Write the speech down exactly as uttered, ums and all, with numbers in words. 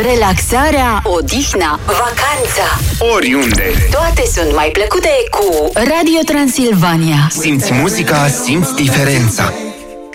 relaxarea, odihna, vacanța, oriunde. toate sunt mai plăcute cu Radio Transilvania. Simți muzica, simți diferența.